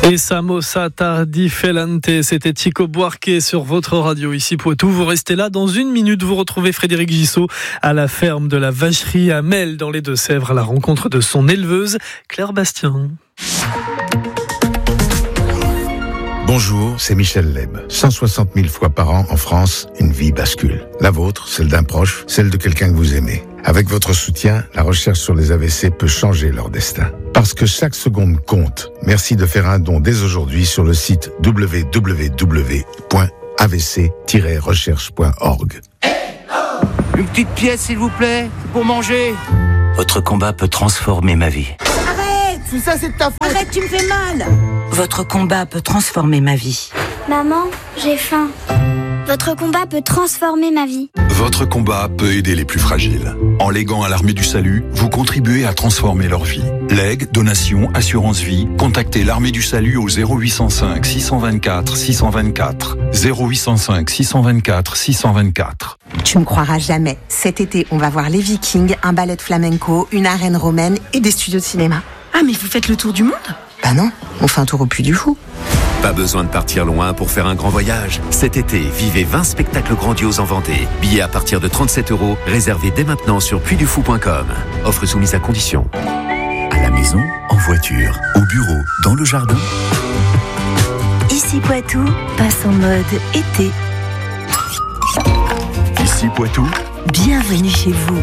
Et Samosa Tardifelante, c'était Chico Buarque sur votre radio ici Poitou. Vous restez là, dans une minute vous retrouvez Frédéric Gissot à la ferme de la Vacherie à Mel dans les Deux-Sèvres à la rencontre de son éleveuse Claire Bastien. Bonjour, c'est Michel Leb. 160 000 fois par an en France, une vie bascule. La vôtre, celle d'un proche, celle de quelqu'un que vous aimez. Avec votre soutien, la recherche sur les AVC peut changer leur destin. Parce que chaque seconde compte. Merci de faire un don dès aujourd'hui sur le site www.avc-recherche.org. Une petite pièce, s'il vous plaît, pour manger. Votre combat peut transformer ma vie. Arrête! Tout ça, c'est de ta faute. Arrête, tu me fais mal. Votre combat peut transformer ma vie. Maman, j'ai faim. Votre combat peut transformer ma vie. Votre combat peut aider les plus fragiles. En léguant à l'Armée du Salut, vous contribuez à transformer leur vie. Legs, donations, assurance vie, contactez l'Armée du Salut au 0805 624 624. 0805 624 624. Tu me croiras jamais. Cet été, on va voir les Vikings, un ballet de flamenco, une arène romaine et des studios de cinéma. Ah, mais vous faites le tour du monde? Bah non, on fait un tour au Puy du Fou. Pas besoin de partir loin pour faire un grand voyage. Cet été, vivez 20 spectacles grandioses en Vendée. Billets à partir de 37 €, réservés dès maintenant sur puydufou.com. Offre soumise à condition. À la maison, en voiture, au bureau, dans le jardin. Ici Poitou passe en mode été. Ici Poitou. Bienvenue chez vous.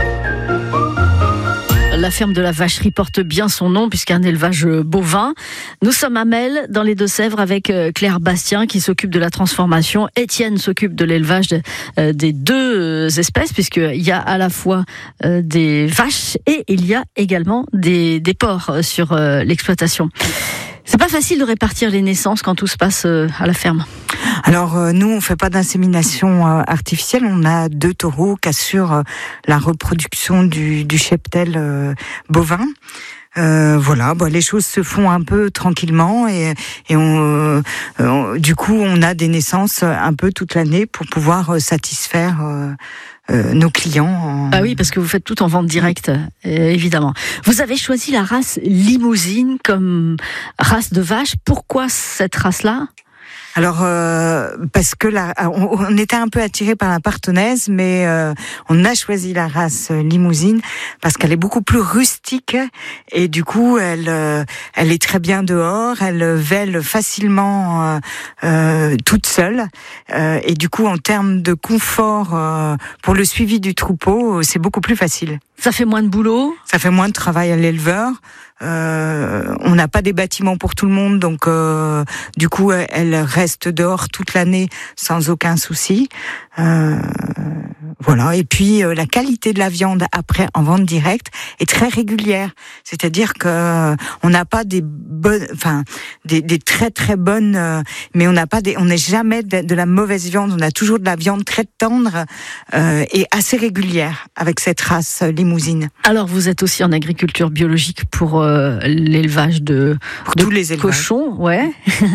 La ferme de la Vacherie porte bien son nom puisqu'un élevage bovin. Nous sommes à Mel, dans les Deux-Sèvres, avec Claire Bastien qui s'occupe de la transformation. Étienne s'occupe de l'élevage des deux espèces puisqu'il y a à la fois des vaches et il y a également des porcs sur l'exploitation. C'est pas facile de répartir les naissances quand tout se passe à la ferme. Alors nous, on fait pas d'insémination artificielle. On a 2 taureaux qui assurent la reproduction du cheptel bovin. Voilà, les choses se font un peu tranquillement et du coup, on a des naissances un peu toute l'année pour pouvoir satisfaire nos clients. Ah oui, parce que vous faites tout en vente directe, évidemment. Vous avez choisi la race Limousine comme race de vache. Pourquoi cette race-là ? Alors parce que on était un peu attiré par la partenaise, mais on a choisi la race Limousine parce qu'elle est beaucoup plus rustique et du coup elle est très bien dehors, elle vèle facilement toute seule et du coup en termes de confort pour le suivi du troupeau, c'est beaucoup plus facile. Ça fait moins de boulot ? Ça fait moins de travail à l'éleveur. On n'a pas des bâtiments pour tout le monde, donc du coup elle reste dehors toute l'année sans aucun souci. Voilà. Et puis la qualité de la viande après en vente directe est très régulière. C'est-à-dire que on n'a pas des bonnes, des très très bonnes, mais on n'est jamais de la mauvaise viande. On a toujours de la viande très tendre et assez régulière avec cette race Limousine. Alors vous êtes aussi en agriculture biologique pour l'élevage de tous les élevages. Cochons, ouais.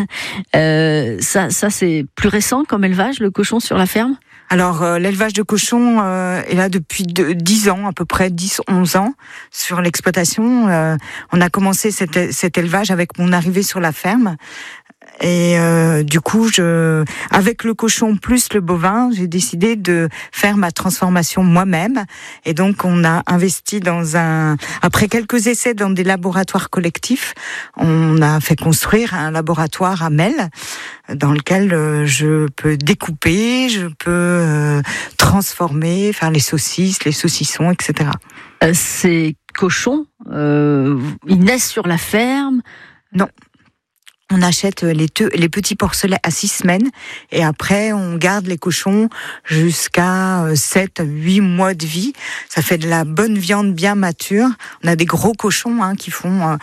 Ça c'est plus récent comme élevage, le cochon sur la ferme ? Alors, l'élevage de cochons est là depuis 10 ans, à peu près 10-11 ans, sur l'exploitation. On a commencé cet élevage avec mon arrivée sur la ferme. Et du coup, avec le cochon plus le bovin, j'ai décidé de faire ma transformation moi-même. Et donc, on a investi après quelques essais dans des laboratoires collectifs, on a fait construire un laboratoire à Mel, dans lequel je peux découper, je peux transformer, faire les saucisses, les saucissons, etc. Ces cochons, ils naissent sur la ferme ? Non. On achète les petits porcelets à 6 semaines et après on garde les cochons jusqu'à 7-8 mois de vie. Ça fait de la bonne viande bien mature. On a des gros cochons qui font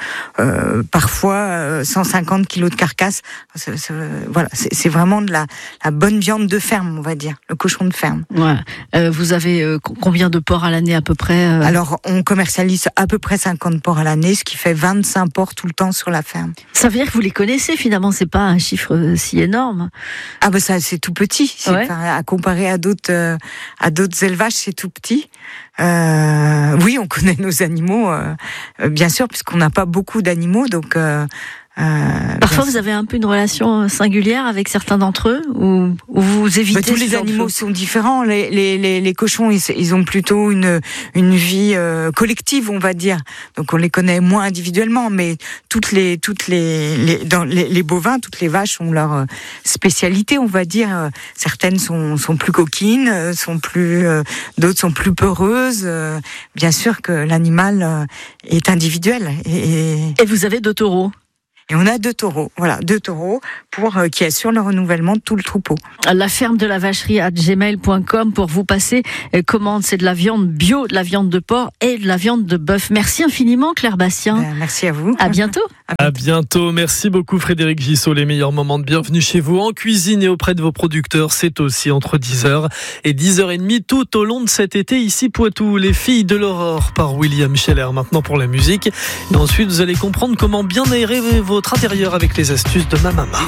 parfois 150 kilos de carcasse. Voilà, c'est vraiment de la bonne viande de ferme, on va dire, le cochon de ferme. Ouais. Vous avez combien de porcs à l'année à peu près Alors on commercialise à peu près 50 porcs à l'année, ce qui fait 25 porcs tout le temps sur la ferme. Ça veut dire que vous les connaissez finalement, c'est pas un chiffre si énorme. Ah ça c'est tout petit. Ouais. À comparer à d'autres élevages, c'est tout petit. Oui, on connaît nos animaux, bien sûr, puisqu'on n'a pas beaucoup d'animaux, donc. Parfois, vous avez un peu une relation singulière avec certains d'entre eux, ou vous évitez. Tous les animaux sont différents. Les cochons, ils ont plutôt une vie collective, on va dire. Donc on les connaît moins individuellement, mais les bovins, toutes les vaches ont leur spécialité, on va dire. Certaines sont plus coquines, d'autres sont plus peureuses. Bien sûr que l'animal est individuel. Et vous avez 2 taureaux. Et on a 2 taureaux, voilà, 2 taureaux qui assurent le renouvellement de tout le troupeau. La ferme de la vacherie @gmail.com pour vous passer commande. C'est de la viande bio, de la viande de porc et de la viande de bœuf. Merci infiniment Claire Bastien. Merci à vous. À bientôt. À bientôt. Merci beaucoup Frédéric Gissot. Les meilleurs moments de bienvenue chez vous en cuisine et auprès de vos producteurs. C'est aussi entre 10h et 10h30 tout au long de cet été ici Poitou. Les filles de l'aurore par William Scheller. Maintenant pour la musique. Et ensuite vous allez comprendre comment bien aérer votre intérieur avec les astuces de ma maman.